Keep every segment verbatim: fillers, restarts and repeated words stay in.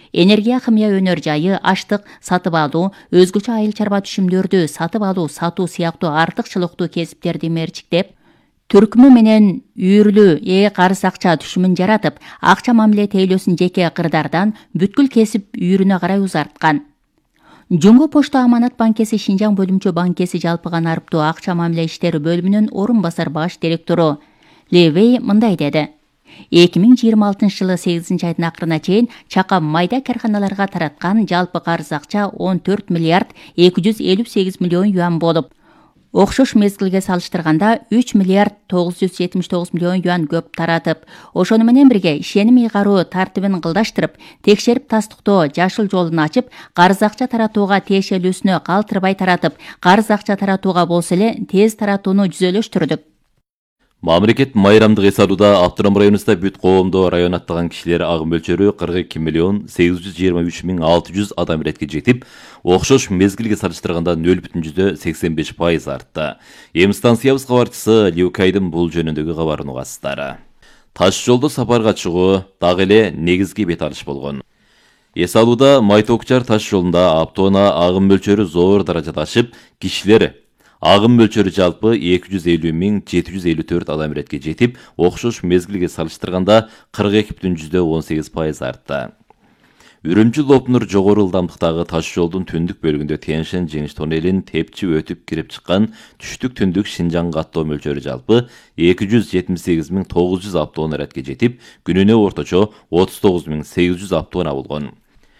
энергия химия өнөр жайы, аштык сатып алуу, өзгөчө айыл чарба түшүмдөрдү сатып алуу, сатуу сыяктуу артыкчылыктуу кесиптерди мерчиктеп, түркүмү менен үйүрлүү ээ карыз акча түшүмүн жаратып, акча мамиле тейлөөсүн жеке кырдардан бүткүл кесип үйүрүнө карай узарткан. Жумго почта аманат банкеси Шинжаң бөлүмчө банкеси жалпыган арыптуу акча мамиле иштери бөлүмүнүн орун басар баш директору Ли Вэй мындай деди. эки миң жыйырма алтынчы жылы сегизинчи айдын акырына чейин чакан майда карханаларга тараткан жалпы карыз акча он төрт миллиард эки жүз элүү сегиз миллион юан болуп, окшош мезгилге салыштырганда үч миллиард тогуз жүз жетимиш тогуз миллион юан көп таратып, ошону менен бирге ишеним ыйгаруу тартибин кылдаштырып, текшерип тастыктоо жашыл жолун ачып, карыз акча таратууга тиешелүүсүнө калтырбай таратып, карыз акча таратууга болсо эле тез таратууну жүзөлөштүрдүк. Мамлекет майрамдык эс алууда Автоном районунда бүт коомдо район аттаган кишилер агым мөлчөрү кырк эки миллион сегиз жүз жыйырма үч миң алты жүз адам иретке жетип, окшош мезгилге салыштырганда нөл бүтүн жүздө сексен беш пайыз артты. Эми станциябыз кабарчысы Ливкайдын бул жөнүндөгү кабарын угасыздар. Таш жолдо сапарга чыгуу дагы эле негизги бет алыш болгон. Эс алууда Майтокчар таш жолунда Автоона агым мөлчөрү зор даражада ашып, кишилер агым мөлчөрү жалпы эки жүз элүү миң жети жүз элүү төрт адам иретке жетип, окшош мезгилге салыштырганда кырк эки бүтүн жүздө он сегиз пайыз артты. Үрүмчү Лопнур жогору ылдамдыктагы таш жолдун түндүк бөлүгүндө Тянь-Шань жеңиш тоннелин тепчип өтүп кирип чыккан түштүк түндүк Шинжаң каттоо мөлчөрү жалпы эки жүз жетимиш сегиз миң тогуз жүз автоон иретке жетип, күнүнө орточо отуз тогуз миң сегиз жүз автоона болгон.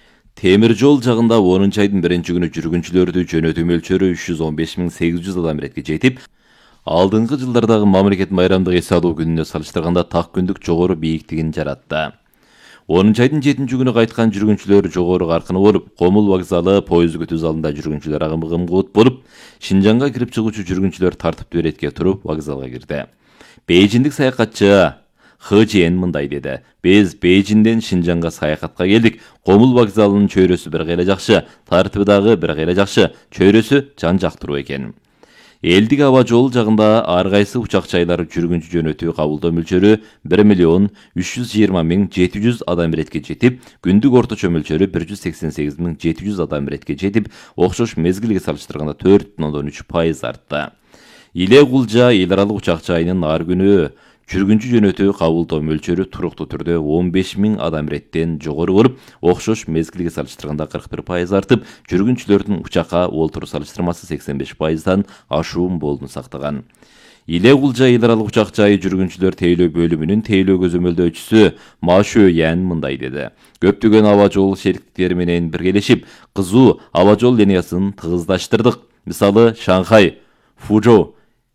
Темир жол жагында онунчу айдын биринчи күнү жүргүнчүлөрдү жөнөтүү мөлчөрү үч жүз он беш миң сегиз жүз адам иретке жетип, алдыңкы жылдардагы мамлекет майрамдык эс алуу күнүнө салыштырганда так күндүк жогору бийиктигин жаратты. онунчу айдын жетинчи күнү кайткан жүргүнчүлөр жогору каркыны болуп, Комул вокзалы поезд күтүү залында жүргүнчүлөр агымы кымгуут болуп, Шинжаңга кирип чыгуучу жүргүнчүлөр тартыптуу иретке туруп вокзалга кирди. Бейжиндик саякатчы Хы Жен мындай деди. Биз Бейжинден Шинжаңга саякатка келдик. Комул вокзалынын чөйрөсү бир кайра жакшы, тартыбы дагы бир кайра жакшы, чөйрөсү жан жактыруу экен. Элдик аба жолу жагында ар кайсы учак жайлар жүргүнчү жөнөтүү кабылдоо мөлчөрү бир миллион үч жүз жыйырма миң жети жүз адам иретке жетип, күндүк орточо мөлчөрү бир жүз сексен сегиз миң жети жүз адам иретке жетип, окшош мезгилге салыштырганда төрт бүтүн ондон үч пайыз артты. Иле Кулжа эл аралык учак жайынын ар күнү жүргүнчү жөнөтүү кабылдоо мөлчөрү туруктуу түрдө он беш миң адам иреттен жогору болуп, окшош мезгилге салыштырганда кырк бир пайыз артып, жүргүнчүлөрдүн учакка олтуруу салыштырмасы сексен беш пайыздан ашуу болуну сактаган. Иле Кулжа эл аралык учак жайы жүргүнчүлөр тейлөө бөлүмүнүн тейлөө көзөмөлдөөчүсү Ма Шөйян мындай деди. Көптөгөн аба жол шериктери менен биргелешип, кызуу аба жол линиясын тыгыздаштырдык. Мисалы, Шанхай, Фужоу,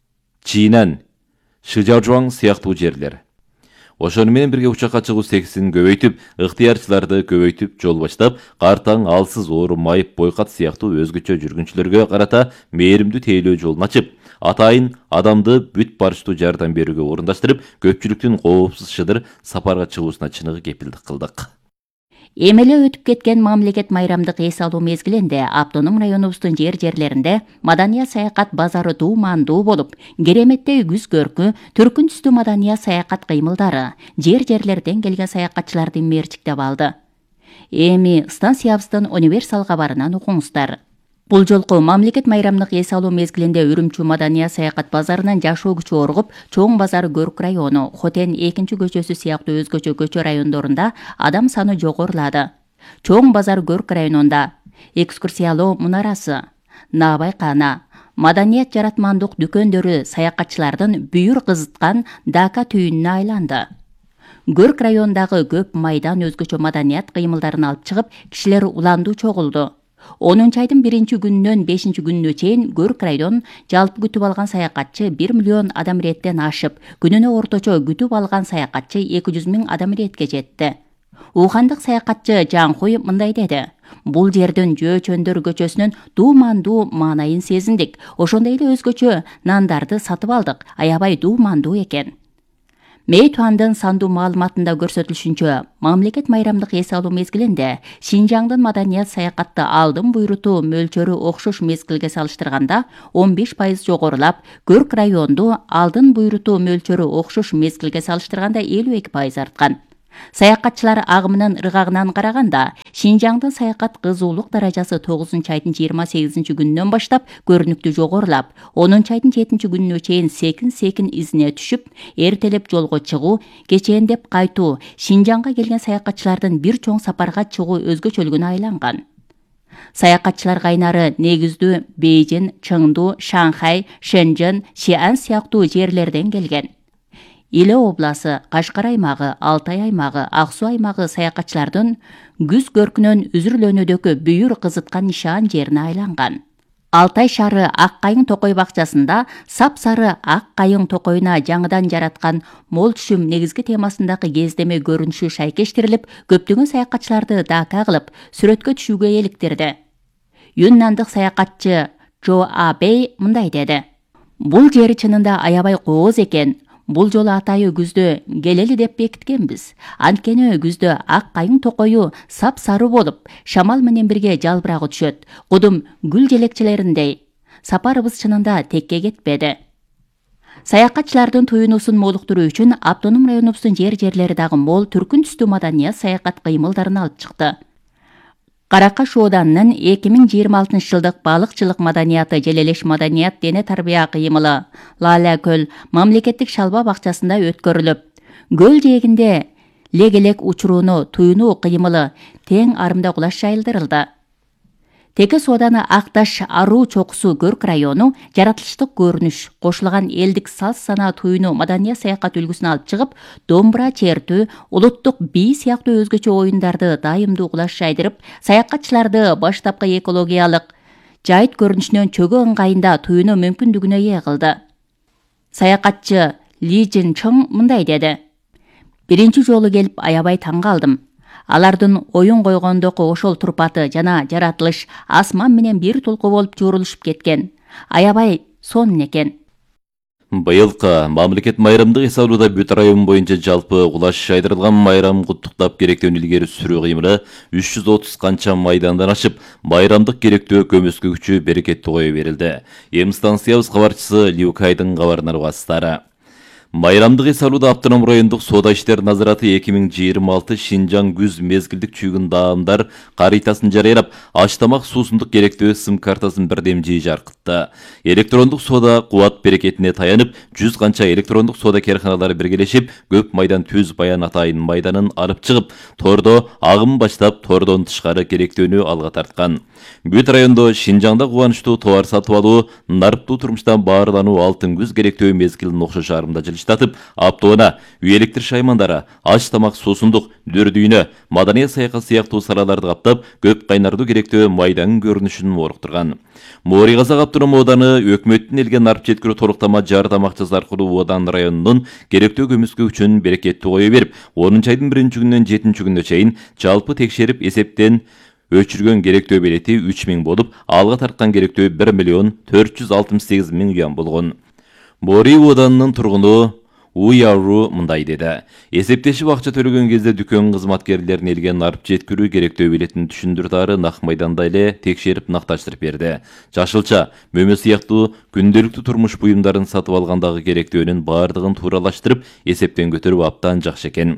Чинан, Шыжаожуаң сыяктуу жерлер. Ошону менен бирге учакка чыгуу секисин көбөйтүп, ыктыярчыларды көбөйтүп, жол баштап, картаң, алсыз, оору, майып, бойкат сыяктуу өзгөчө жүргүнчүлөргө карата мээримдүү тейлөө жолун ачып, атайын адамды бүт барыштуу жардам берүүгө орундаштырып, көпчүлүктүн коопсуз шыдыр сапарга чыгуусуна чыныгы кепилдик кылдык. Эмеле өтүп кеткен мамлекет майрамдык эс алуу мезгилинде Автоном районубуздун жер-жерлеринде маданият саякат базары дуумандуу болуп, кереметтей күз көркү, түркүн түстүү маданият саякат кыймылдары жер-жерлерден келген саякатчыларды мерчиктеп алды. Эми станциябыздын универсал кабарынан окуңуздар. Бул жолку мамлекет майрамдык эс алуу мезгилинде Үрүмчү маданият саякат базарынан жашоо күчү оргуп, Чоң базар Көрк району, Хотен экинчи көчөсү сыяктуу өзгөчө көчө райондорунда адам саны жогорулады. Чоң базар Көрк районунда экскурсиялоо мунарасы, Наабай кана, маданият жаратмандык дүкөндөрү саякатчылардын бүйүр кызыткан дака түйүнүнө айланды. Көрк районундагы көп майдан өзгөчө маданият кыймылдарын алып чыгып, кишилер уландуу чогулду. онунчу айдын биринчи күнүнөн бешинчи күнүнө чейин Көрк район жалпы күтүп алган саякатчы бир миллион адам иреттен ашып, күнүнө орточо күтүп алган саякатчы эки жүз миң адам иретке жетти. Ухандык саякатчы Жаңхуй мындай деди. Бул жердин жөөчөндөр көчөсүнүн дуумандуу маанайын сезиндик. Ошондой эле өзгөчө нандарды сатып алдык. Аябай дуумандуу экен. Мейтуандын сандуу маалыматында көрсөтүлүшүнчө, мамлекет майрамдык эс алуу мезгилинде Шинжаңдын маданият саякатты алдын буйрутуу мөлчөрү окшош мезгилге салыштырганда он беш пайыз жогорулап, Көрк районду алдын буйрутуу мөлчөрү окшош мезгилге салыштырганда элүү эки пайыз арткан. Саякатчылар агымынын ыргагынан караганда, Шинжаңдын саякат кызуулук даражасы тогузунчу айдын жыйырма сегизинчи күнүнөн баштап көрүнүктүү жогорулап, онунчу айдын жетинчи күнүнө чейин секин-секин изине түшүп, эртелеп жолго чыгуу, кечээндеп кайтуу, Шинжаңга келген саякатчылардын бир чоң сапарга чыгуу өзгөчөлүгүнө айланган. Саякатчылар кайнары негиздүү Бейжин, Чыңду, Шанхай, Шэньчжэн, Сиан сыяктуу жерлерден келген. Иле обласы, Кашкар аймагы, Алтай аймагы, Ак Суу аймагы саякатчылардын күз көркүнөн үзүрүлөнүүдөгү бүйүр кызыткан нишан жерине айланган. Алтай шаары Ак Кайың токой бакчасында сап-сары Ак Кайың токойуна жаңыдан жараткан мол түшүм негизги темасындагы кездеме көрүнүшү шайкештирилип, көптөгөн саякатчыларды дака кылып, сүрөткө түшүүгө эликтирди. Юннандык саякатчы Джо Абей мындай деди: "Бул жери чынында аябай кооз экен. Бул жолу атайы күздө келели деп бекиткенбиз. Анткени күздө Ак Кайың токою сап-сары болуп, шамал менен бирге жалбырагы түшөт, кудум гүл желекчелериндей. Сапарыбыз чынында текке кетпеди." Саякатчылардын туюнуусун молуктуруу үчүн автоном районубуздун жер-жерлери дагы мол түркүн түстүү маданият саякат кыймылдарын алып чыкты. Каракаш Оданынын эки миң жыйырма алтынчы жылдык балыкчылык маданияты желелеш маданият дене тарбия кыймылы Лала көл мамлекеттик шалба бакчасында өткөрүлүп, көл жээгинде легелек учурууну туюнуу кыймылы тең арымда кулаш жайылдырылды. Текес Ооданы Акташ Аруу чокусу Көрк району жаратылыштык көрүнүш, кошулган элдик саз санаа туюнуу маданият саякат үлгүсүн алып чыгып, домбура чертүү, улуттук бий сыяктуу өзгөчө оюндарды дайымдуу кулаш жайдырып, саякатчыларды баштапкы экологиялык жайыт көрүнүшүнөн чөгүү ыңгайында туюнуу мүмкүндүгүнө ээ кылды. Саякатчы Ли Жин Чың мындай деди: "Биринчи жолу келип аябай таң калдым. Алардын оюн койгондогу ошол турпаты жана жаратылыш асман менен бир толку болуп жуурулушуп кеткен. Аябай сонун экен." Быйылкы мамлекет майрамдык эсалууда бүт район боюнча жалпы кулаш жайдырылган майрам куттуктап керектөөнү илгери сүрүү кыймылы үч жүз отуз канча майдандан ашып, майрамдык керектөө көмөскө күчү берекеттүү кое берилди. Эм станциябыз кабарчысы Liukайдын кабарына арбастары. Майрамдык эсалууда автоном райондук соода иштер назараты эки миң жыйырма алты Шинжаң күз мезгилдик чүйгүн даамдар каритасын жарыялап, аш тамак суусундук керектөө сым картасын бирдем жии жаркытты. Электрондук соода кубат берекетине таянып, жүз канча электрондук соода керканалары биргелешип, көп майдан түз баян атайын майданын алып чыгып, тордо агым баштап, тордон тышкары керектөөнү алга тарткан. Бүт райондо Шинжаңда кубанычтуу товар сатып алуу, нарыктуу турмуштан баарлануу алтын күз керектөө мезгилин окшош арымда жылыштатып, аптоона үй электр шаймандары, аш тамак суусундук, дүрдүйнө, маданият саякат сыяктуу салаларды каптап, көп кайнардуу керектөө майдан көрүнүшүн моруктурган. Моори Казак автоном ооданы өкмөттүн элге нарып жеткирүү толуктама жардам акчасы аркылуу Одан районунун керектөө көмөскө үчүн берекеттүү кое берип, онунчу айдын биринчи күнүнөн жетинчи күнүнө чейин жалпы текшерип эсептен өчүргөн керектөө белети үч миң болуп, алга тарткан керектөө бир миллион төрт жүз алтымыш сегиз миң юан болгон. Моори Оданынын тургуну Уяру мындай деди: "Эсептешип акча төлөгөн кезде дүкөн кызматкерлерин элге нарып жеткирүү керектөө белетин түшүндүрдары нак майданда эле текшерип накташтырып берди. Жашылча, мөмө сыяктуу күндөлүктүү турмуш буюмдарын сатып алгандагы керектөөнүн баардыгын тууралаштырып, эсептен көтөрүп аптан жакшы экен."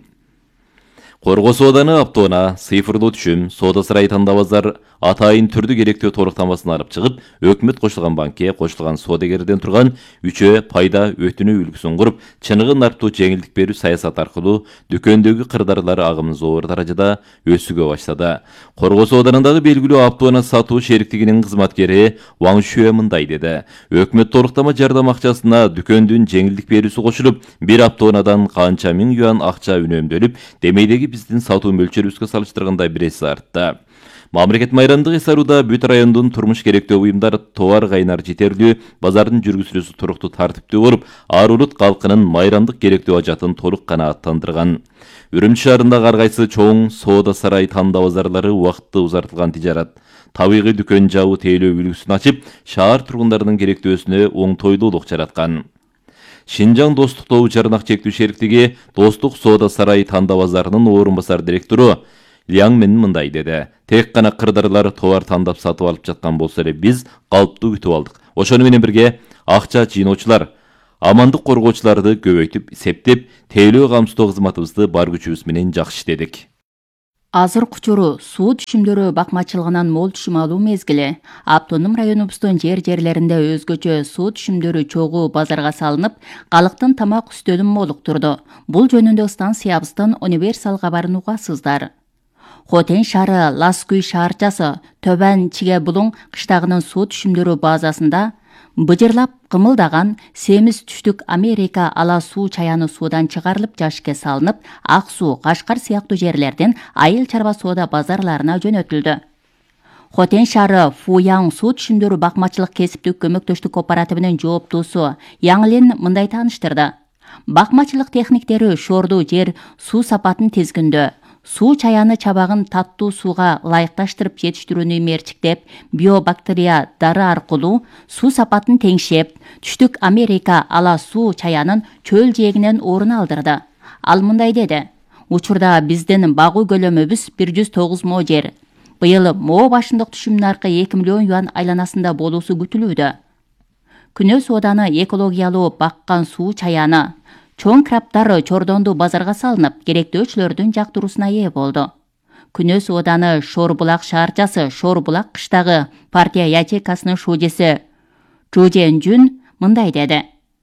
Корго сооданы аптоона, цифрлуу түшүм, соода сарай танда базар атайын түрдүү керектөө толуктамасын алып чыгып, өкмөт кошулган банкке кошулган соодагерден турган үчөө пайда өтүнүү үлгүсүн куруп, чыныгы нарптуу жеңилдик берүү саясаты аркылуу дүкөндөгү кырдаарлар агымын зор даражада өсүүгө баштады. Корго сооданындагы белгилүү аптоона сатуу шериктигинин кызматкери Ваң Шуэ мындай деди: "Өкмөт толуктама жардам акчасына дүкөндүн жеңилдик берүүсү кошулуп, бир аптоонадан канча миң юан акча үнөмдөлүп, демейдеги биздин сатуу мөлчөрүбүзгө салыштырганда бир эсе артты." Мамлекет майрамдык эсалууда бүт райондун турмуш керектөө буюмдар товар кайнар жетерлүү, базардын жүргүзүлүүсү туруктуу тартиптүү болуп, ар улут калкынын майрамдык керектөө ажатын толук канааттандырган. Үрүмчү шаарындагы ар кайсы чоң соода сарай танда базарлары убакытты узартылган тижарат, табигый дүкөн жабуу тейлөө үлгүсүн ачып, шаар тургундарынын керектөөсүнө оңтойлуулук жараткан. Шинжаң достук тобу чарнак чектүү шериктиги Достук соода сарай танда базарынын орун басар директору Ляң Мен мындай деди: "Тек гана кырдаарлар товар тандап сатып алып жаткан болсо эле биз калыптуу күтүп алдык. Ошону менен бирге акча жыйноочулар, амандык коргоочуларды көбөйтүп, септеп, тейлөө камсыздоо кызматыбызды бар күчүбүз менен жакшы иштедик." Азыркы учуру суу түшүмдөрү бакмачылыгынан мол түшүм алуу мезгили. Автоном районубуздун жер-жерлеринде өзгөчө суу түшүмдөрү чогуу базарга салынып, калктын тамак үстөлүн молуктурду. Бул жөнүндө станциябыздын универсал кабарын угасыздар. Хотен шаары Ласкүй шаарчасы Төбөн Чиге Булуң кыштагынын суу түшүмдөрү базасында быжырлап кымылдаган Семиз түштүк Америка ала суу чаяны суудан чыгарылып жашыкке салынып, Ак суу, Кашкар сыяктуу жерлерден айыл чарба соода базарларына жөнөтүлдү. Хотен шаары Фуяң суу түшүмдөрү бакмачылык кесиптик көмөктөштүк кооперативинин жооптуусу Яңлин мындай тааныштырды. Бакмачылык техниктери шорду жер суу сапатын тизгиндөө, суу чаяны чабагын таттуу сууга ылайыкташтырып жетиштирүүнү мерчиктеп, биобактерия дары аркылуу суу сапатын теңшеп, түштүк Америка ала суу чаянын чөл жээгинен орун алдырды. Ал мындай деди: учурда биздин багуу көлөмүбүз бир жүз тогуз мо жер. Быйыл мо башындык түшүм наркы эки миллион юан айланасында болуусу күтүлүүдө. Күнөс Ооданы экологиялуу баккан суу чаяны чоң крабтар Чордонду базарга салынып, керектөөчүлөрдүн жактыруусуна ээ болду. Күнөс Ооданы Шорбулак шаарчасы Шорбулак кыштагы партия ячейкасынын шужеси Жужен Жүн мындай деди: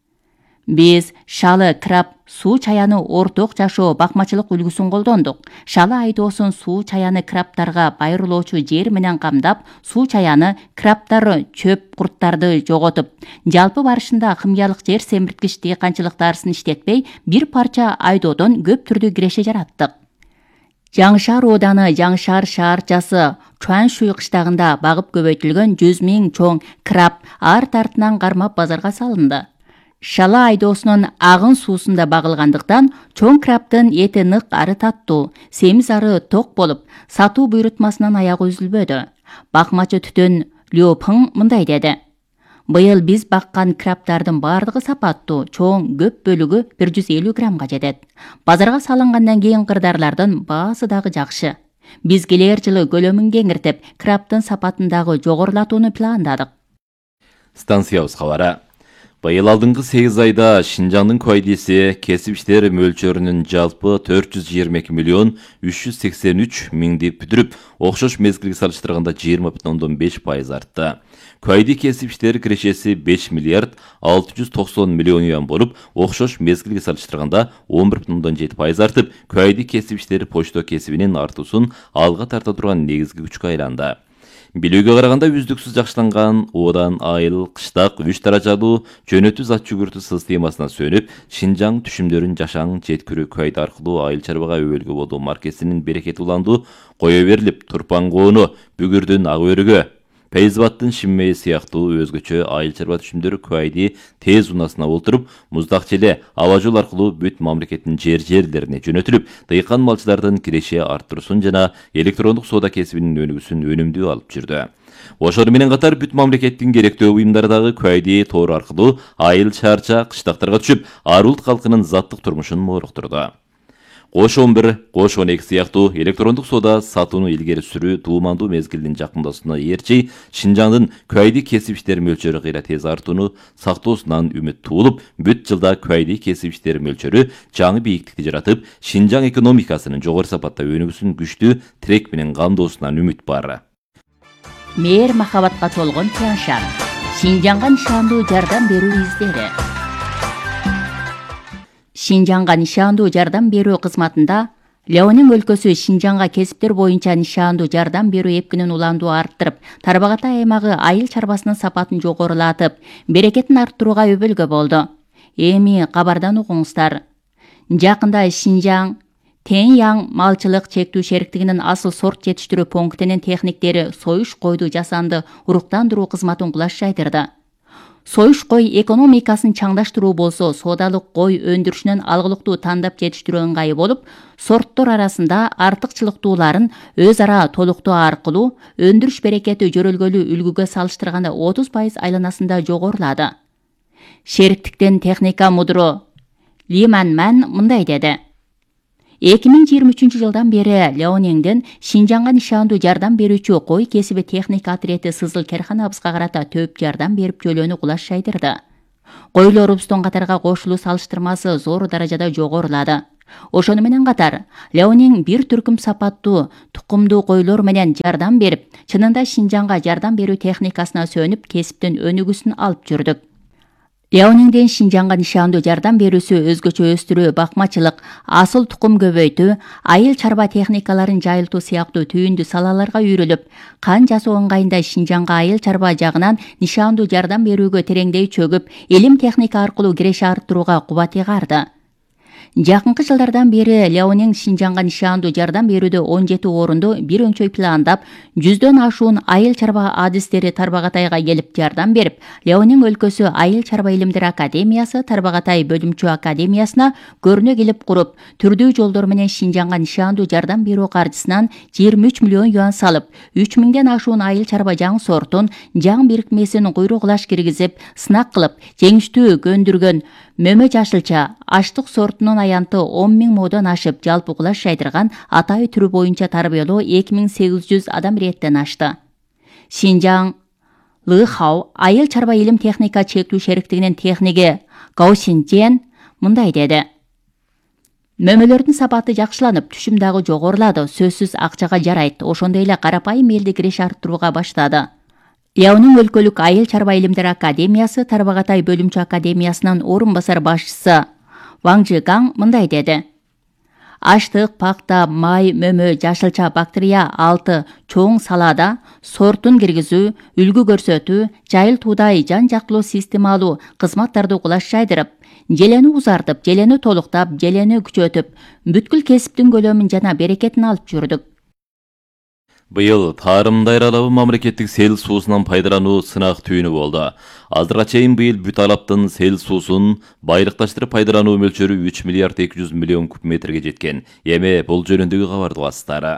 Биз шалы краб суу чаяны орток жашоо бакмачылык үлгүсүн колдондук. Шалы айдоосун суу чаяны крабтарга байырлоочу жер менен камдап, суу чаяны крабтар чөп курттарды жоготуп, жалпы барышында химиялык жер семирткич дыйканчылык дарысын иштетпей, бир парча айдоодон көп түрдүү киреше жараттык. Жаңшаар Ооданы Жаңшаар шаарчасы Чуаншуй кыштагында багып көбөйтүлгөн жүз миң чоң краб арт артынан кармап базарга салынды. Шалы айдоосунун агын суусунда багылгандыктан чоң крабтын эти нык ары таттуу, семиз ары ток болуп, сатуу буйрутмасынан аягы үзүлбөдү. Бакмачы Түтөн Лю Пың мындай деди: Быйыл биз баккан крабтардын бардыгы сапаттуу, чоң көп бөлүгү бир жүз элүү граммга жетет. Базарга салынгандан кийин кырдарлардын баасы дагы жакшы. Биз келер жылы көлөмүн кеңиртип, крабтын сапатын дагы жогорулатууну пландадык. Станциябыз кабары. Быйыл алдыңкы сегиз айда Шинжаңдын куайдиси кесип иштер мөлчөрүнүн жалпы төрт жүз жыйырма эки миллион үч жүз сексен үч миңди бүтүрүп, окшош мезгилге салыштырганда жыйырма бүтүн ондон беш пайыз артты. Куайди кесип иштер кирешеси беш миллиард алты жүз токсон миллион юан болуп, окшош мезгилге салыштырганда он бир бүтүн ондон жети пайыз артып, куайди кесип иштери почта кесибинин артуусун алга тарта турган негизги күчкө айланды. Билүүгө караганда үздүксүз жакшыланган Оодан айыл кыштак үч даражалуу жөнөтүү зат жүгүртүү системасына сөнүп, Шинжаң түшүмдөрүн жашаң жеткирүү куайд аркылуу айыл чарбага өбөлгө болуу маркесинин берекети уланду кое берилип, Турпан коону, Бүгүрдүн ак өрүгө, Пейзбаттын Шиммеи сыяктуу өзгөчө айыл чарба түшүмдөрү куайди тез унасына олтуруп, Муздак Челе аба жол аркылуу бүт мамлекеттин жер-жерлерине жөнөтүлүп, дыйкан малчылардын киреше арттыруусун жана электрондук соода кесибинин өнүгүүсүн өнүмдүү алып жүрдү. Ошону менен катар бүт мамлекеттин керектөө буюмдары дагы куайди тоору аркылуу айыл чарча кыштактарга түшүп, ар улут калкынын заттык турмушун моруктурду. Кош он бир, Кош он эки сыяктуу электрондук соода сатууну илгери сүрүү туумандуу мезгилдин жакындоосуна ээрчи Шинжаңдын куайди кесип иштер мөлчөрү кыйра тез артууну сактоосунан үмүт туулуп, бүт жылда куайди кесип иштер мөлчөрү жаңы бийиктикти жаратып, Шинжаң экономикасынын жогору сапатта өнүгүүсүн күчтүү тирек менен камдоосунан үмүт бар. Мээр махабатка толгон Тяншан. Шинжаңга нишандуу жардам берүү издери. Шинжаңга нишандуу жардам берүү кызматында Леонин өлкөсү Шинжаңга кесиптер боюнча нишандуу жардам берүү эпкинин уландуу арттырып, Тарбагатай аймагы айыл чарбасынын сапатын жогорулатып, берекетин арттырууга өбөлгө болду. Эми кабардан угуңуздар. Жакында Шинжаң Тен-Яң малчылык чектүү шериктигинин асыл сорт жетиштирүү пунктинин техниктери союш койду жасанды уруктандыруу кызматын кулаш жайдырды. Союш кой экономикасын чаңдаштыруу болсо, соодалык кой өндүрүшүнөн алгылыктуу тандап жетиштирүү ыңгайы болуп, сорттор арасында артыкчылыктууларын өз ара толуктоо аркылуу өндүрүш берекети жөрөлгөлүү үлгүгө салыштырганда отуз пайыз айланасында жогорулады. Шериктиктин техника мудуру Ли Ман Ман мындай деди: эки миң жыйырма үчүнчү жылдан бери Леониңдин Шинжаңга нишандуу жардам берүүчү кой кесиби техника отрети Сызыл керканабызга карата төп жардам берип жөлөнү кулаш жайдырды. Койлорубуздун катарга кошулуу салыштырмасы зор даражада жогорулады. Ошону менен катар Леонин бир түркүм сапаттуу тукумдуу койлор менен жардам берип, чынында Шинжаңга жардам берүү техникасына сөнүп, кесиптин өнүгүүсүн алып жүрдүк. Леонинден Шинжаңга нишандуу жардам берүүсү өзгөчө өстүрүү, бакмачылык, асыл тукум көбөйтүү, айыл чарба техникаларын жайылтуу сыяктуу түйүндүү салаларга үйрүлүп, кан жасоо ыңгайында Шинжаңга айыл чарба жагынан нишандуу жардам берүүгө тереңдей чөгүп, илим техника аркылуу киреш арттырууга кубат ыйгарды. Жакынкы жылдардан бери Леонин Шинжаңга нишандуу жардам берүүдө он жети орунду бир өңчөй пландап, жүздөн ашуун айыл чарба адистери Тарбагатайга келип жардам берип, Леонин өлкөсү Айыл чарба илимдер академиясы Тарбагатай бөлүмчө академиясына көрүнө келип куруп, түрдүү жолдор менен Шинжаңга нишандуу жардам берүү каржысынан жыйырма үч миллион юан салып, үч миңден ашуун айыл чарба жаң сортун, жаң бирикмесин куйругулаш киргизип, сынак кылып, жеңиштүү көндүргөн Мөмө жашылча, аштык сортунун аянты он миң модон ашып, жалпы кулаш жайдырган атай түрү боюнча тарбиялоо эки миң сегиз жүз адам реттен ашты. Шинжаң Лыхау айыл чарба илим техника чектүү шериктигинин техниги Гау Синжен мындай деди. Мөмөлөрдүн сапаты жакшыланып, түшүм дагы жогорулады, сөзсүз акчага жарайт, ошондой эле карапайым элди киреш арттырууга баштады. Леонин өлкөлүк айыл чарба илимдер академиясы Тарбагатай бөлүмчө академиясынын орун басар башчысы Ваң Жигаң мындай деди. Аштык, пакта, май, мөмө, жашылча, бактерия алты чоң салада сортун киргизүү, үлгү көрсөтүү, жайылтуудай жан жактылуу системалуу кызматтарды кулаш жайдырып, желени узартып, желени толуктап, желени күчөтүп, бүткүл кесиптин көлөмүн жана берекетин алып жүрдүк. Быйыл Тарым дайралабы мамлекеттик сел суусунан пайдалануу сынак түйүнү болду. Азырга чейин быйыл бүт алаптын сел суусун байрыкташтырып пайдалануу мөлчөрү үч миллиард эки жүз миллион куб метрге жеткен. Эми бул жөнүндөгү кабарды угасыздар.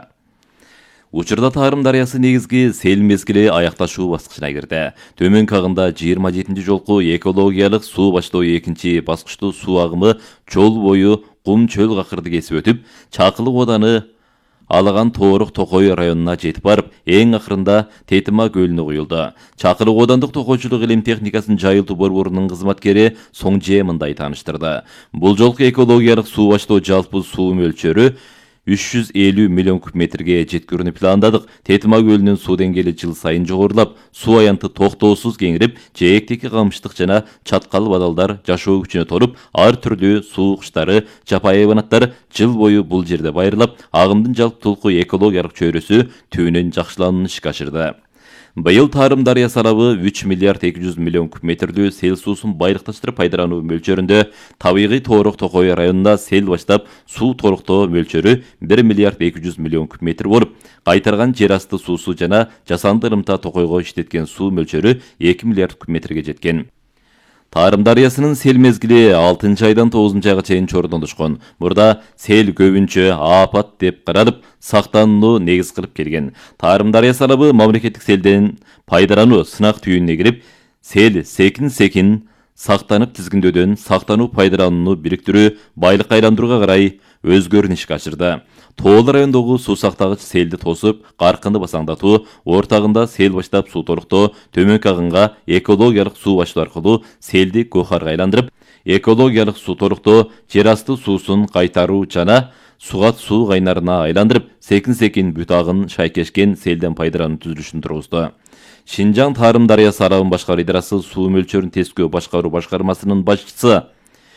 Учурда Тарым дарыясы негизги сел мезгили аякташуу баскычына кирди. Төмөнкү агында жыйырма жетинчи жолку экологиялык суу баштоо экинчи баскычтуу суу агымы жол бою кум чөл какырды кесип өтүп, Чакылык ооданы Алаган Тоорук Токой районуна жетип барып, эң акырында Тетима көлүнө куюлду. Чакылык оодандык токойчулук илим техникасын жайылтуу борборунун кызматкери Соңже мындай тааныштырды. Бул жолку экологиялык суу баштоо жалпы суу мөлчөрү үч жүз элүү миллион куб метрге жеткирүүнү пландадык. Тетима көлүнүн суу деңгээли жыл сайын жогорулап, суу аянты токтоосуз кеңирип, жээктеги камыштык жана чаткал бадалдар жашоо күчүнө толуп, ар түрдүү суу куштары, жапайы хайванаттар жыл бою бул жерде байырылып, агымдын жалптуулуку экологиялык чөйрөсү түбүнөн жакшыланууну ишке ашырды. Быйыл Тарым дарыясы алабы үч миллиард эки жүз миллион куб метрдүү сел суусун байрыкташтырып пайдалануу мөлчөрүндө, табигый Тоорук Токой районунда сел баштап суу толуктоо мөлчөрү бир миллиард эки жүз миллион куб метр болуп, кайтарган жер асты суусу жана жасанды ырымта Токойго иштеткен суу мөлчөрү эки миллиард куб метрге жеткен. Тарым дарыясынын сел мезгили алтынчы айдан тогузунчу айга чейин чордондошкон. Мурда сел көбүнчө апат деп каралып, сактанууну негиз кылып келген. Тарым дарыясы алабы мамлекеттик селден пайдалануу сынак түйүнүнө кирип, сел секин-секин сактанып тизгиндөөдөн сактануу пайдаланууну бириктирүү, байлыкка айландырууга карай өзгөрүүнү ишке ашырды. Тоолу райондогу суу сактагыч селди тосуп, каркынды басаңдатуу, ортагында сел баштап суу толуктоо, төмөнкү агынга экологиялык суу баштоо аркылуу селди кохарга айландырып, экологиялык суу толуктоо, жер асты суусун кайтаруу жана сугат суу кайнарына айландырып, секин-секин бүт агын шайкешкен селден пайдалануу түзүлүшүн тургузду. Шинжаң Тарым дарыясы алабын башкаруу идарасы суу мөлчөрүн тескөө башкаруу башкармасынын башчысы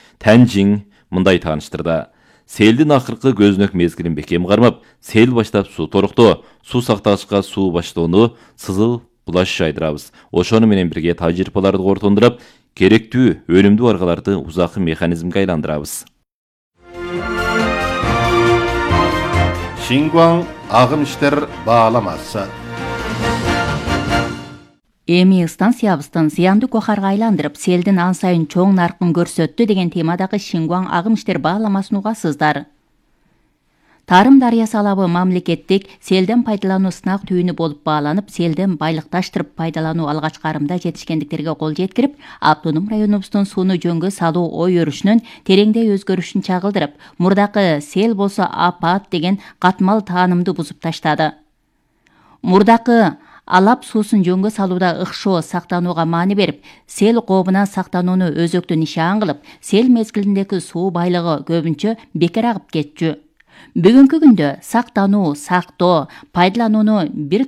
Тәнжиң мындай тааныштырды. Селдин акыркы көзүнөк мезгилин бекем кармап, сел баштап суу толуктоо, суу сактагычка суу баштоону сызыл булаш жайдырабыз. Ошону менен бирге тажрыйбаларды ортондуруп, керектүү өнүмдүү аргаларды узакы механизмге айландырабыз. Шингуаң агым иштер бааламасы. Эми станциябыздын зыяндуу кохарга айландырып, селдин ан сайын чоң наркын көрсөттү деген темадагы Шингуаң агым иштер бааламасын угасыздар. Тарым дарыясы алабы мамлекеттик селден пайдалануу сынак түйүнү болуп бааланып, селден байлыкташтырып пайдалануу алгачкы арымда жетишкендиктерге кол жеткирип, автоном районубуздун сууну жөнгө салуу ой өрүшүнүн тереңдей өзгөрүшүн чагылдырып, мурдакы сел болсо апат деген катмал таанымды бузуп таштады. Мурдакы алап суусун жөнгө салууда ыкшоо сактанууга маани берип, сел кообунан сактанууну өзөктү нишан кылып, сел мезгилиндеги суу байлыгы көбүнчө бекер агып кетчү. Бүгүнкү күндө сактануу, сактоо, пайдаланууну бир